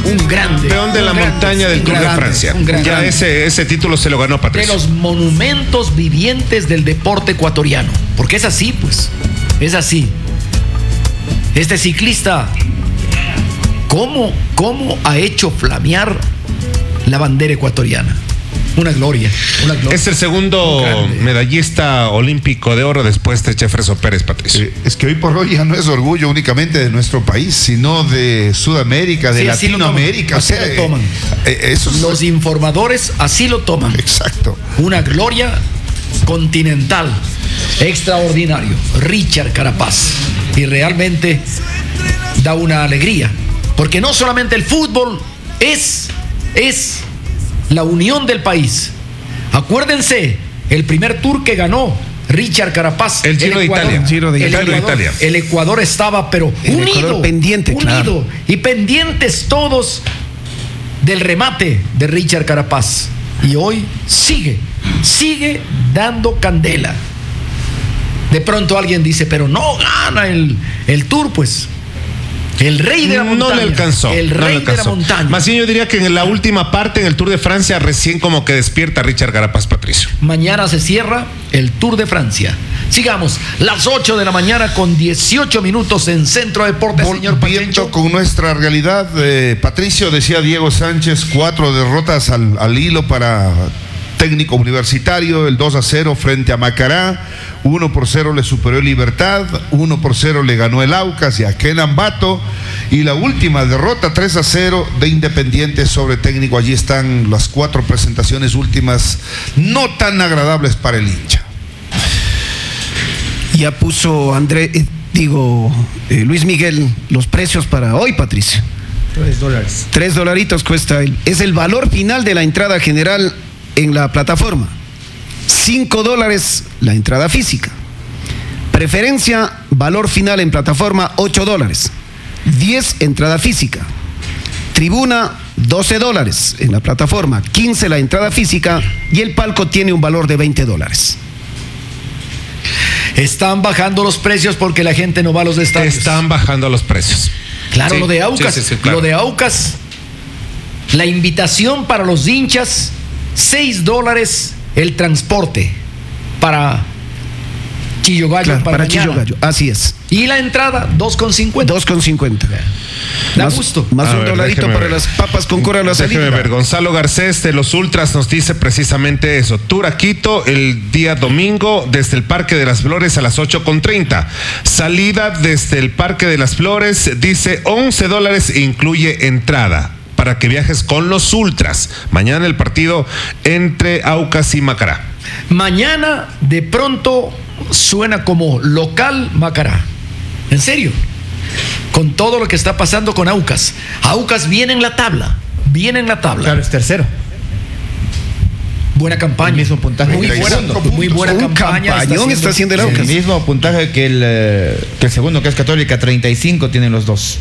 Un grande. Campeón de la montaña del Tour de Francia. Ya ese título se lo ganó Patricio. De los monumentos vivientes del deporte ecuatoriano. Porque es así, pues. Es así. Este ciclista, ¿cómo ha hecho flamear la bandera ecuatoriana? Una gloria. Es el segundo medallista olímpico de oro después de Jefferson Pérez, Patricio. Es que hoy por hoy ya no es orgullo únicamente de nuestro país, sino de Sudamérica, de Latinoamérica. Así lo toman. Los informadores así lo toman. Exacto. Una gloria continental. Extraordinario. Richard Carapaz. Y realmente da una alegría. Porque no solamente el fútbol es la unión del país. Acuérdense, el primer tour que ganó Richard Carapaz, el Giro de Italia. El Ecuador estaba, pero unido, pendiente, claro. Y pendientes todos del remate de Richard Carapaz. Y hoy sigue dando candela. De pronto alguien dice, pero no gana el tour, pues. El rey de la montaña. No le alcanzó. El rey de la montaña. Más bien yo diría que en la última parte, en el Tour de Francia, recién como que despierta Richard Carapaz, Patricio. Mañana se cierra el Tour de Francia. Sigamos, las 8 de la mañana con 18 minutos en Centro Deportes, señor Pacheco. Con nuestra realidad, Patricio, decía Diego Sánchez, 4 derrotas al hilo para técnico universitario, el 2-0 frente a Macará, 1-0 le superó el Libertad, 1-0 le ganó el Aucas y a Kenan Bato, y la última derrota 3-0 de Independiente sobre Técnico. Allí están las 4 presentaciones últimas, no tan agradables para el hincha. Ya puso Luis Miguel los precios para hoy, Patricio. $3. $3 cuesta. Es el valor final de la entrada general en la plataforma. $5 la entrada física. Preferencia, valor final en plataforma, $8. 10 entrada física. Tribuna, $12 en la plataforma, 15 la entrada física, y el palco tiene un valor de $20. Están bajando los precios porque la gente no va a los estadios. Están bajando los precios. Claro, sí, lo de Aucas. Sí, claro. Lo de Aucas, la invitación para los hinchas, $6 el transporte para Chillogallo. Claro, para Chillogallo, así es. Y la entrada, $2.50. $2.50. Da gusto. Más un dolarito para las papas con cora a la salida. Déjeme ver, Gonzalo Garcés de los Ultras nos dice precisamente eso. Tour a Quito el día domingo desde el Parque de las Flores a las 8:30. Salida desde el Parque de las Flores, dice $11, incluye entrada para que viajes con los Ultras. Mañana el partido entre Aucas y Macará. Mañana de pronto suena como local Macará. ¿En serio? Con todo lo que está pasando con Aucas. Aucas viene en la tabla. Claro, es tercero. Buena campaña. El mismo puntaje. Muy buena campaña. Está haciendo el Aucas. El mismo puntaje que el segundo, que es Católica, 35 tienen los dos.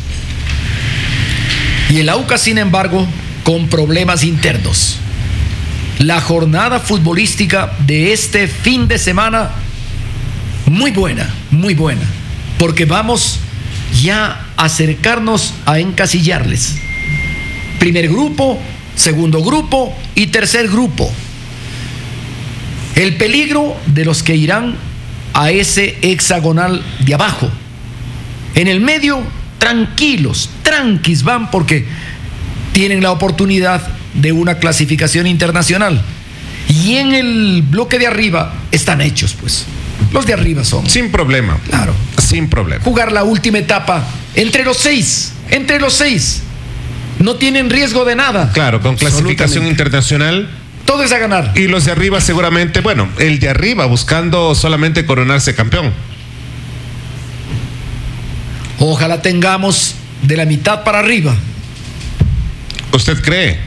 Y el Aucas, sin embargo, con problemas internos. La jornada futbolística de este fin de semana, muy buena, porque vamos ya a acercarnos a encasillarles. Primer grupo, segundo grupo y tercer grupo. El peligro de los que irán a ese hexagonal de abajo. En el medio, tranquis van porque tienen la oportunidad de una clasificación internacional. Y en el bloque de arriba están hechos, pues. Los de arriba son. Sin problema. Claro. Sin problema. Jugar la última etapa entre los seis. No tienen riesgo de nada. Claro, con clasificación internacional. Todo es a ganar. Y los de arriba seguramente, bueno, el de arriba buscando solamente coronarse campeón. Ojalá tengamos de la mitad para arriba. ¿Usted cree?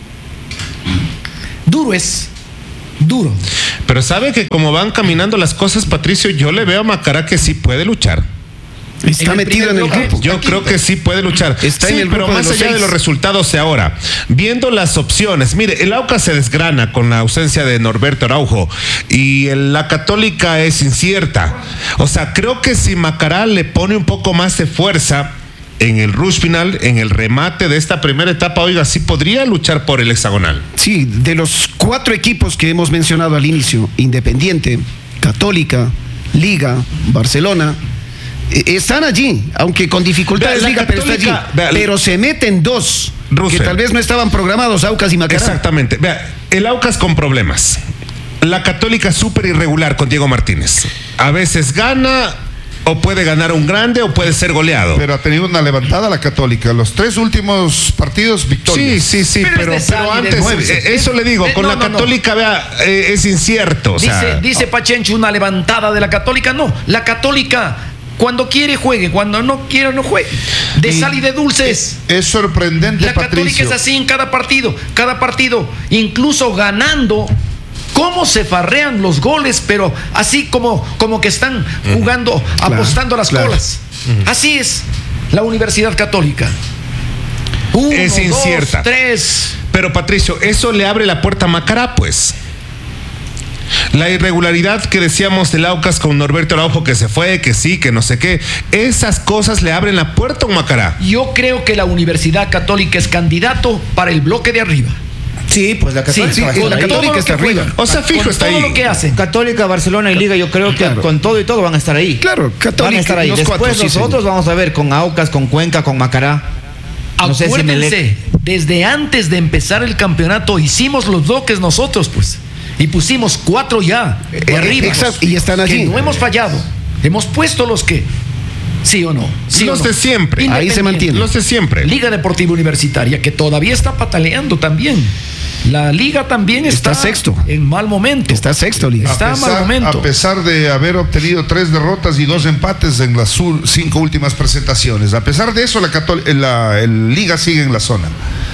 Duro. Pero sabe que como van caminando las cosas, Patricio, yo le veo a Macará que sí puede luchar. Está metido en el grupo. Yo creo que sí puede luchar. Está en el grupo, pero más allá de los resultados de ahora, viendo las opciones, mire, el Aucas se desgrana con la ausencia de Norberto Araujo y la Católica es incierta. O sea, creo que si Macará le pone un poco más de fuerza, en el rush final, en el remate de esta primera etapa, oiga, sí podría luchar por el hexagonal. Sí, de los 4 equipos que hemos mencionado al inicio, Independiente, Católica, Liga, Barcelona, están allí, aunque con dificultades. Vea, Liga, pero está allí. vea, pero se meten 2 Russell, que tal vez no estaban programados, Aucas y Macará. Exactamente. Vea, el Aucas con problemas. La Católica súper irregular con Diego Martínez. A veces gana, o puede ganar un grande, o puede ser goleado. Pero ha tenido una levantada la Católica. Los 3 últimos partidos, victorias. Sí, Pero es de pero sal y de antes, dulce. eso le digo, con No, la no, no. Católica, vea, es incierto. O sea, Dice Pachencho, una levantada de la Católica. No, la Católica, cuando quiere juegue, cuando no quiere no juegue. De sal y de dulces. Es sorprendente, La Católica Patricio. es así en cada partido, incluso ganando. Cómo se farrean los goles, pero así como que están jugando, apostando las colas. Así es la Universidad Católica. 1, Es 2, incierta. 3. pero Patricio, eso le abre la puerta a Macará, pues. La irregularidad que decíamos del Aucas con Norberto Araujo, que se fue, que sí, que no sé qué, esas cosas le abren la puerta a un Macará. Yo creo que la Universidad Católica es candidato para el bloque de arriba. Sí, pues la Católica. Sí, va a estar la ahí. Católica Todo lo está que juegan, arriba. O sea, fijo, con está todo ahí. lo que hacen. Católica, Barcelona y Liga, yo creo que Claro. con todo y todo van a estar ahí. Claro, Católica, van a estar ahí. los Después 4, sí, nosotros señor. vamos a ver con Aucas, con Cuenca, con Macará. No sé si Acuérdense, desde antes de empezar el campeonato hicimos los bloques nosotros, pues. Y pusimos 4 ya arriba. exacto, y están allí. Que no hemos fallado. Hemos puesto los que. ¿Sí o no? ¿Sí Los o no? de siempre. Ahí se Independiente. mantiene. Los de siempre. Liga Deportiva Universitaria, que todavía está pataleando también. La liga también está sexto. en mal momento. Está sexto, Liga. Está en mal momento. A pesar de haber obtenido 3 derrotas y 2 empates en las 5 últimas presentaciones. A pesar de eso, el Liga sigue en la zona.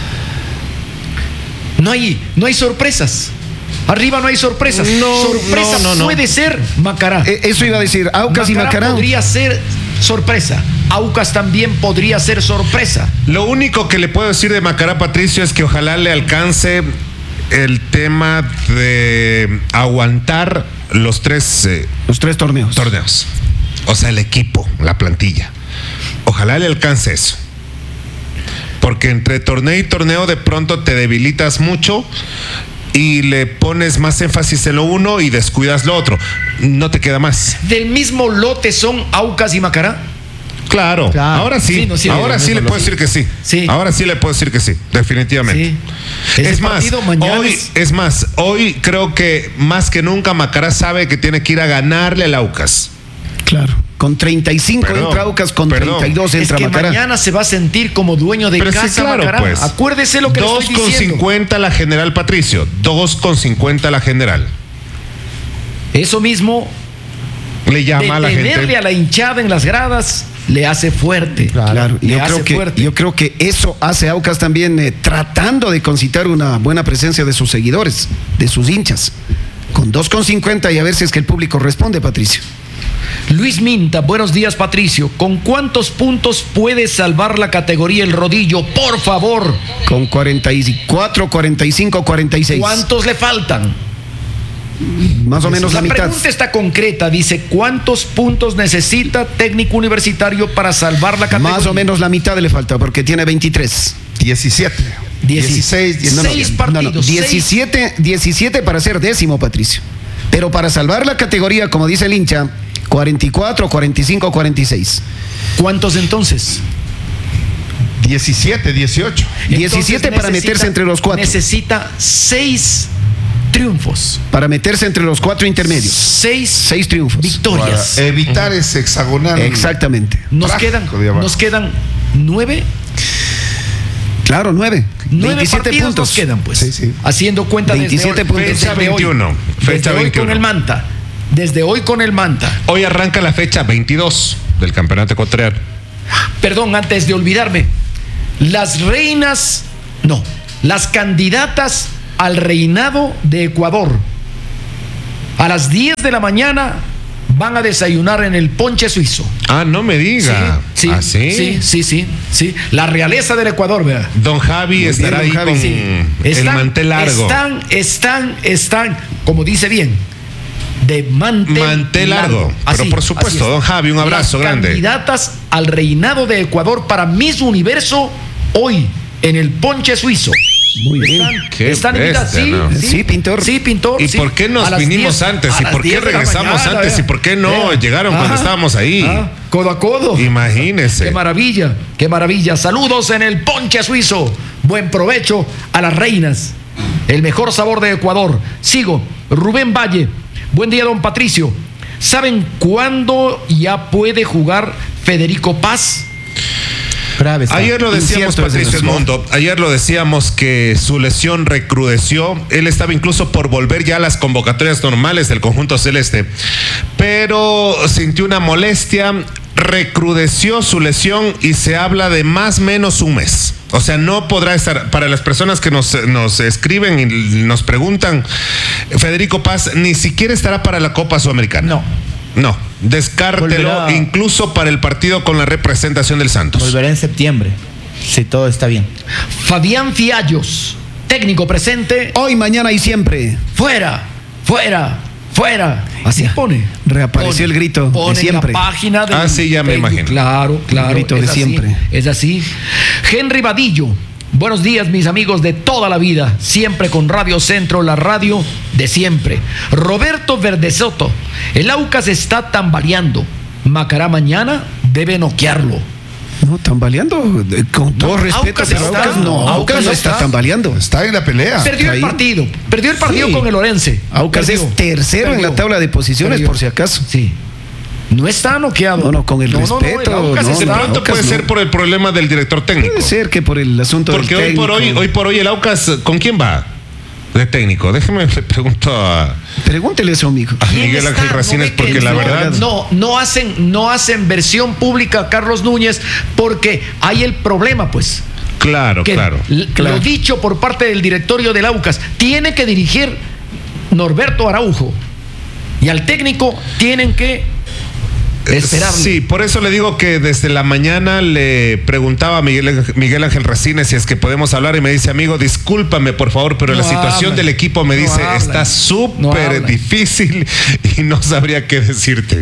No hay sorpresas. Arriba no hay sorpresas. Sorpresa no. puede ser Macará. Eso iba a decir, Aucas y Macará. podría ser sorpresa. Aucas también podría ser sorpresa. Lo único que le puedo decir de Macará, Patricio, es que ojalá le alcance el tema de aguantar los 3 Los 3 torneos. torneos. O sea, el equipo, la plantilla. Ojalá le alcance eso. Porque entre torneo y torneo de pronto te debilitas mucho y le pones más énfasis en lo uno y descuidas lo otro. No te queda más. Del mismo lote son Aucas y Macará. Claro. Claro. Ahora sí. Sí, no, sí, ahora sí, sí le puedo decir que sí. Sí. Ahora sí le puedo decir que sí, definitivamente. Sí. Ese Es más, partido mañana hoy creo que más que nunca Macará sabe que tiene que ir a ganarle al Aucas. Claro. Con 35 Perdón, entra Aucas, con perdón. 32 Es entra que Macará. mañana se va a sentir como dueño de Pero sí, casa claro, Macará. pues. Acuérdese lo que le estoy diciendo. 2,50 la general, Patricio. 2,50 la general. Eso mismo, Le llama a la tenerle gente. a la hinchada en las gradas le hace fuerte. Claro, Le yo hace fuerte. creo que eso hace a Aucas también tratando de concitar una buena presencia de sus seguidores, de sus hinchas. Con 2,50 y a ver si es que el público responde, Patricio. Luis Minta, buenos días, Patricio. ¿Con cuántos puntos puede salvar la categoría el Rodillo? Por favor. Con 44, 45, 46. ¿Cuántos le faltan? Más o menos la mitad. pregunta está concreta. Dice, ¿cuántos puntos necesita Técnico Universitario para salvar la categoría? Más o menos la mitad le falta porque tiene 23. 17. 16, 17. 6 partidos. 17 para ser 10º, Patricio. Pero para salvar la categoría, como dice el hincha, 44, 45, 46. ¿Cuántos entonces? 17, 18. 17 Entonces para meterse entre los 4. Necesita 6 triunfos. Para meterse entre los 4 intermedios. 6 triunfos. Para victorias. evitar ese hexagonal. Exactamente. Nos trágico de abajo. quedan 9. Claro, 9. 27 partidos puntos. nos quedan, pues. Sí, sí. Haciendo cuenta 27 desde hoy. puntos. Fecha Desde hoy. 21. Fecha Desde hoy 21. con el Manta. Desde hoy con el Manta. Hoy arranca la fecha 22 del campeonato ecuatoriano. Perdón, antes de olvidarme. Las candidatas al reinado de Ecuador. A las 10 de la mañana van a desayunar en el Ponche Suizo. Ah, no me diga. Sí, ¿Ah, sí? sí. La realeza del Ecuador, vea. Don Javi estará don ahí Javi, con sí. el mantel largo. Están, como dice bien, de mantel largo. Pero por supuesto, don Javi, un abrazo Las grande. Candidatas al reinado de Ecuador para Miss Universo hoy en el Ponche Suizo. Muy bien. Están invitadas, bestia, ¿no? Sí, Pintor. Sí, Pintor. ¿Y sí. por qué A nos las vinimos 10, antes? a ¿Y las por qué 10 de la regresamos mañana, antes? vea. ¿Y por qué no Vea. llegaron cuando estábamos ahí? Codo a codo. Imagínese. Qué maravilla, qué maravilla. Saludos en el Ponche Suizo. Buen provecho a las reinas. El mejor sabor de Ecuador. Sigo. Rubén Valle. Buen día, don Patricio. ¿Saben cuándo ya puede jugar Federico Paz? Grave está. Ayer lo decíamos, Incierto es Patricio eso. Edmundo, ayer lo decíamos que su lesión recrudeció, él estaba incluso por volver ya a las convocatorias normales del conjunto celeste, pero sintió una molestia, recrudeció su lesión y se habla de más o menos un mes. O sea, no podrá estar, para las personas que nos escriben y nos preguntan, Federico Paz ni siquiera estará para la Copa Sudamericana. No, descártelo, Volverá. incluso para el partido con la representación del Santos. Volverá en septiembre, si todo está bien. Fabián Fiallos, técnico presente. Hoy, mañana y siempre. Fuera, fuera, fuera. Así Ya. pone. Reapareció el grito de pone siempre. En la página de Sí, ya me imagino. Claro, claro. El grito es de así, siempre. Es así. Henry Vadillo. Buenos días, mis amigos de toda la vida. Siempre con Radio Centro, la radio de siempre. Roberto Verdesoto. El Aucas está tambaleando. Macará mañana debe noquearlo. No, tambaleando. Con todo respeto, Aucas pero está- Aucas no. Aucas no está tambaleando. Está en la pelea. Perdió ahí. el partido. Perdió el partido Sí. con el Orense. Aucas Perdió. es tercero en la tabla de posiciones, Perdió. por si acaso. Sí. No está noqueado. No, con el respeto, el Aucas no, De está- pronto Aucas puede no. ser por el problema del director técnico. Puede ser que por el asunto Porque del técnico. hoy por hoy el Aucas, ¿con quién va? De técnico. Déjeme le pregunto a Pregúntele eso, amigo. ¿Quién Miguel está? Ángel Racines, ve que porque la verdad. no hacen versión pública Carlos Núñez porque hay el problema, pues. Claro, Que claro. Lo dicho por parte del directorio del Aucas, tiene que dirigir Norberto Araujo. Y al técnico tienen que esperarle. Sí, por eso le digo que desde la mañana le preguntaba a Miguel Ángel Racines si es que podemos hablar y me dice, amigo, discúlpame por favor, pero No la situación hablan. del equipo me No dice hablan. está No súper hablan. difícil y no sabría qué decirte.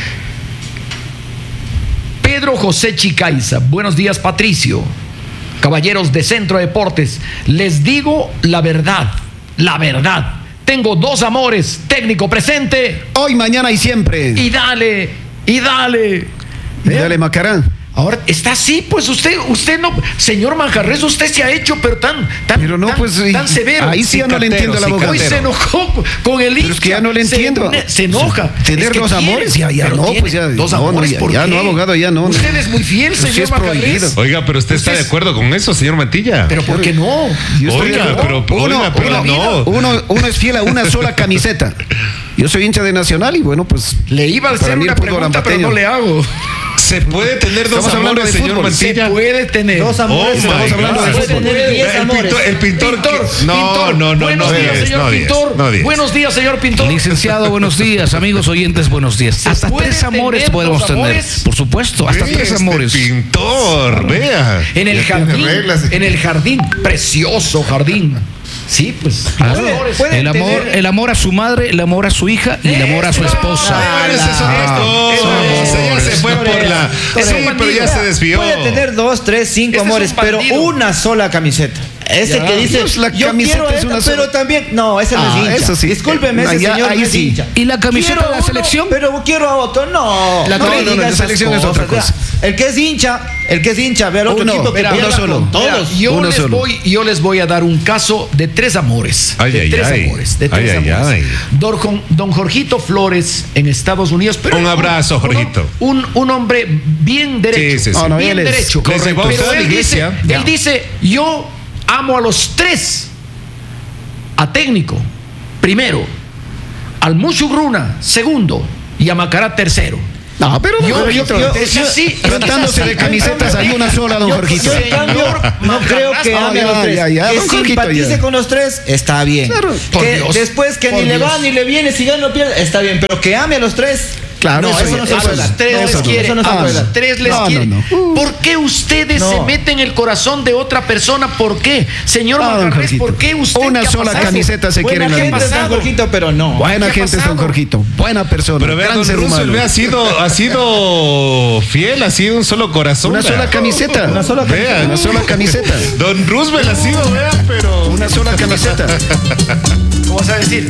Pedro José Chicaiza, buenos días, Patricio. Caballeros de Centro Deportes, les digo la verdad, la verdad. Tengo dos amores, técnico presente Hoy, mañana y siempre. y dale, y dale. Y dale, Macará. Ahora está así, pues usted no, señor Manjarres, usted se ha hecho, pero tan severo. ahí sí ya no le entiendo a la Cicatero, abogada. Hoy se enojó con el hincha. Pero es que ya no le entiendo. Se enoja. Tener Es que dos tiene, amores, ya pero no, tiene pues ya. dos no, amores, ya, ¿por ya qué? no, abogado, ya no. Usted es muy fiel, Eso sí señor es Manjarres. prohibido. Oiga, pero usted está de acuerdo con eso, señor Mantilla. Pero ¿por qué no? Yo estoy de Oiga, acuerdo. pero no. Uno es fiel a una sola camiseta. Yo soy hincha de Nacional y bueno, pues. Le iba a Para hacer mí una el fútbol pregunta, pero ambateño. no le hago. ¿Se puede tener dos Estamos hablando amores, de señor fútbol. Se Mantilla? puede tener. Dos amores, Oh, my estamos hablando God. de Puede fútbol. tener 10 amores. El pintor, no, Buenos días, diez, señor no diez, Pintor. no diez. Buenos días, señor Pintor. Licenciado, buenos días. Amigos oyentes, buenos días. Hasta puede 3 amores tener podemos dos tener. amores? Por supuesto, hasta Ve 3 amores. Pintor, vea. En el Ya tiene jardín, reglas. en el jardín, precioso jardín. Sí, pues. amores. El amor a su madre, el amor a su hija y el amor a su esposa. Pero ese es otra cosa, ya se fue por la. Es Sí, un pero bandido. ya se desvió. Puede tener 2, 3, 5 Este es un amores, pero bandido. una sola camiseta. Ese Ya. que dice, Dios, la yo camiseta quiero es esta, una pero sola. también, no, ese no es hincha. Eso sí. Discúlpeme, ese Ya, señor ahí no es sí. hincha. ¿Y la camiseta Quiero de la uno, selección? Pero quiero a otro, no. La no no, le no, diga la esas selección es otra cosas. cosa. El que es hincha, ve al otro Uno, equipo que mira, pierda uno solo. con todos. Mira, Uno solo. yo les voy a dar un caso de 3 amores. Ay, de ay, 3 ay. amores. De 3 Ay, ay, amores. ay. Don Jorgito Flores en Estados Unidos. Pero Un abrazo, Jorgito. Un hombre bien derecho. Sí, sí, sí. No, no, bien él es derecho. correcto. Les llevó a Pero toda la él dice, iglesia. él dice, yo amo a los 3. A técnico, primero. Al Mushugruna, segundo. Y a Macará, tercero. No, pero Es así. tratándose de camisetas hay una sola, don Jorgito. Yo, en cambio, no creo que no, ame a los ya, tres. ya, Que don Jorgito, simpatice ya. con los tres, está bien. Claro. Por Que Dios, después que por ni le va Dios. ni le viene, si gana o pierde, está bien. Pero que ame a los tres, Claro, No, eso no se A puede. los tres les quiere. Eso no se A puede. los tres les No, quiere. no. ¿Por qué ustedes No. se meten en el corazón de otra persona? ¿Por qué? Señor No, don Manjarres, Jorgito. ¿por qué usted Una qué ha sola pasado? camiseta se quiere Buena en la gente vida. es San Jorgito, pero no. Buena ¿Qué ha gente es don pasado? Jorgito. Buena persona. Pero vea, gran don ser Roosevelt, humano. ha sido fiel, ha sido un solo corazón. Una vea. sola camiseta. Una sola Vea, Una sola camiseta. Don Roosevelt ha sido, vea, pero. Una sola camiseta. ¿Cómo vas a decir?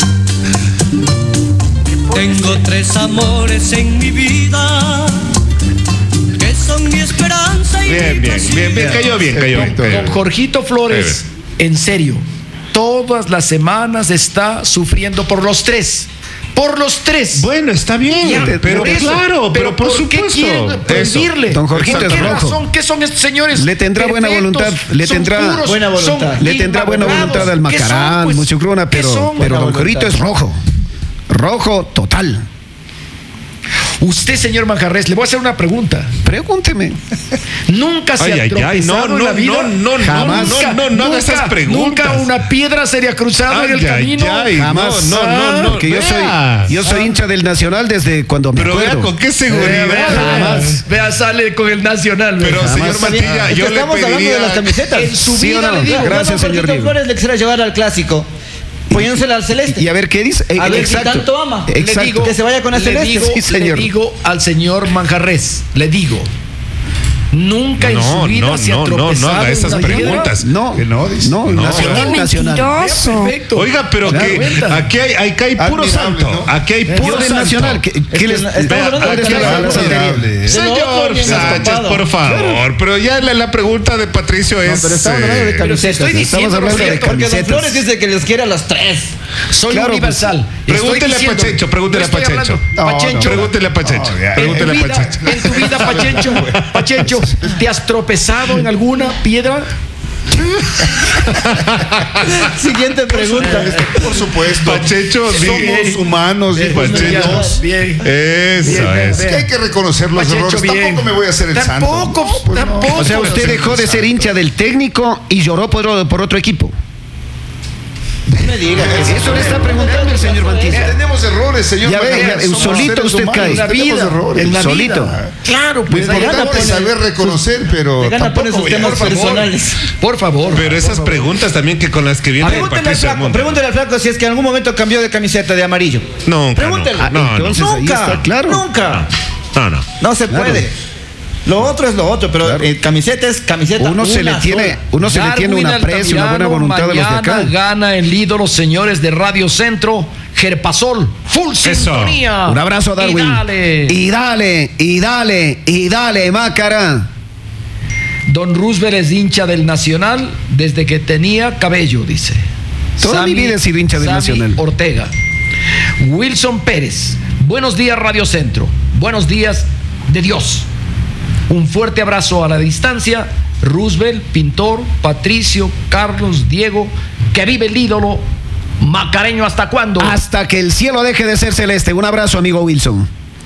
Tengo 3 amores en mi vida que son mi esperanza y Bien, mi bien, bien, cayó bien, cayó bien. Don Jorgito Flores, en serio, todas las semanas está sufriendo por los tres. Por los tres. Bueno, está bien, Ya, pero por eso. claro, pero por ¿por qué supuesto. quieren Eso. prohibirle? Don Jorgito ¿Por es qué rojo. razón? ¿Qué son estos señores? Le tendrá buena Perfectos, voluntad, le son tendrá puros, buena voluntad. son Le tendrá buena voluntad al inmaduros. ¿Qué son, Macarán, pues? Muchucruna, ¿Qué son? pero Buena don Jorgito voluntad. es rojo. Rojo total. Usted, señor Manjarres, le voy a hacer una pregunta. Pregúnteme. Nunca se Ay, ha ay, tropezado ay, no, en la no, vida. no, no, Jamás. no haga esas preguntas. Nunca una piedra se le ha cruzado en el camino. Jamás. no, Porque yo soy hincha del Nacional desde cuando me Pero vea acuerdo. con qué seguridad. Jamás. Vea, sale con el Nacional. vea. Pero señor Jamás. Mantilla, Es que yo le estamos hablando de las pediría. camisetas. En su ¿Sí o vida no? le digo. Gracias, señor Jorgito Diego. Flores le quisiera llevar al clásico, poniéndosela al celeste. Y a ver qué dice. A ver si Exacto. tanto ama. Le Exacto. digo, Que se vaya con el le celeste. digo, Sí, señor. le digo al señor Manjarres, le digo, nunca en su vida se ha tropezado haga en esas una piedra. preguntas. No, Que no, dice. no, No. Nacional, ¡Qué Nacional. mentiroso! Perfecto. Oiga, pero Claro, que cuenta. aquí hay puro Admirable, santo. ¿no? Aquí hay Yo puro del santo. Nacional. ¿Qué les estamos Vea, hablando de ¿dónde está calidad. la santería? Admirable. De lo otro Señor bien Sánchez, estampado. por favor, pero ya la pregunta de Patricio es. pero estamos hablando de Pero si camisetas. estoy diciendo hablando lo de cierto, Porque don camisetas. Flores dice que les quiere a los 3. soy Claro, universal. Pregúntele a Estoy diciendo- Pachecho, pregúntele a no estoy Pachecho. hablando- Pachecho. Pregúntele a Pachecho. No, ya. Pregúntele a En tu vida, Pachecho. en tu vida, Pachecho, ¿te has tropezado en alguna piedra? Siguiente pregunta. Por supuesto. Pachecho, Somos humanos, dijo el Pachecho. Dios. Bien. Eso Bien, es. Es que hay que reconocer los Pachecho, errores. bien. Tampoco me voy a hacer el santo. Tampoco, No, pues no. tampoco. O sea, usted dejó de ser hincha del técnico y lloró por otro equipo. No me diga. Eso le está preguntando el señor Mantilla. Tenemos errores, señor. Ya ve, Macarán. ya, Somos solito seres usted humanos, cae. En la tenemos vida, errores. en la Solito. vida. Claro, Lo pues ahí importante anda, es saber reconocer, pero Le gana poner sus tampoco temas por favor. personales. Por favor. Pero esas preguntas también que con las que viene Pregúntele al Patricio flaco, Mundo. pregúntele al flaco si es que en algún momento cambió de camiseta de amarillo. Nunca. Pregúntele. No, entonces ahí Nunca. está claro. Nunca. no. No se Claro. puede. Lo otro es lo otro, pero camiseta es camiseta. Uno se le una tiene sola. un aprecio, una buena voluntad de los de acá. Mañana gana el ídolo, señores de Radio Centro, Gerpasol, full sintonía. Un abrazo a Darwin. Y dale. Y dale, Macarán. Don Roosevelt es hincha del Nacional desde que tenía cabello, dice. Toda mi vida he sido hincha del Sammy Nacional. Ortega. Wilson Pérez. Buenos días, Radio Centro. Buenos días de Dios. Un fuerte abrazo a la distancia. Roosevelt, Pintor, Patricio, Carlos, Diego. Que vive el ídolo macareño. ¿Hasta cuándo? Hasta que el cielo deje de ser celeste. Un abrazo, amigo Wilson.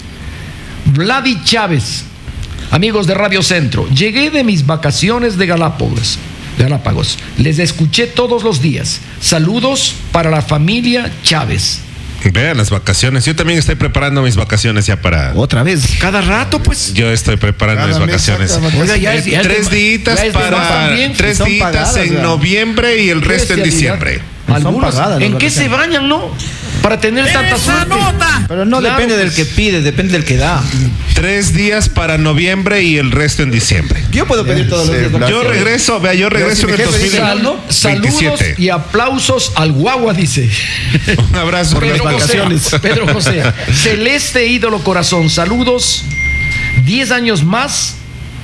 Vladi Chávez. Amigos de Radio Centro, llegué de mis vacaciones de Galápagos. Les escuché todos los días. Saludos para la familia Chávez. Vean las vacaciones. Yo también estoy preparando mis vacaciones ya para. Otra vez. Cada rato, pues. Yo estoy preparando Cada mis mes vacaciones. saca vacaciones. Oiga, ya es- ya es de- Tres días ya es de más para también. 3 Son días pagadas, en ya. noviembre y el resto en Especialidad. diciembre. Algunos, pagadas las ¿en qué se vacaciones. bañan, no? Para tener tanta suerte. Pero no Claro, depende del pues. que pide, depende del que da. 3 días para noviembre y el resto en diciembre. Yo puedo pedir todos los Sí, días. Blas. Yo vacaciones. regreso, vea, yo regreso si mi en el jefe dice 2027. Saludos y aplausos al guagua, dice. Un abrazo. Por las Pedro José, vacaciones. Pedro José. Celeste ídolo corazón, saludos. 10 años más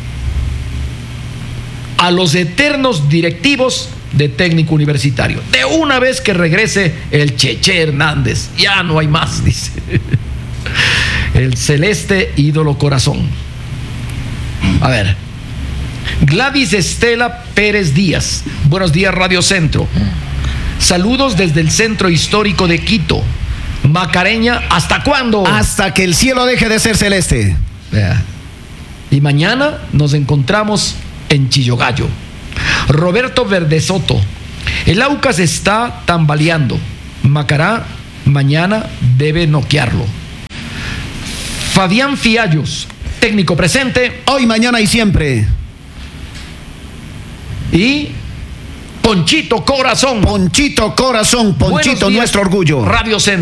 a los eternos directivos de técnico universitario. De una vez que regrese el Cheche Hernández. Ya no hay más, dice. El celeste ídolo corazón. A ver. Gladys Estela Pérez Díaz. Buenos días, Radio Centro. Saludos desde el Centro Histórico de Quito. Macareña, ¿hasta cuándo? Hasta que el cielo deje de ser celeste. Vea. Y mañana nos encontramos en Chillogallo. Roberto Verdesoto. El Aucas está tambaleando. Macará mañana debe noquearlo. Fabián Fiallos, técnico presente. Hoy, mañana y siempre. Y Ponchito Corazón. Ponchito Corazón, Ponchito, Buenos días, nuestro orgullo. Radio Centro.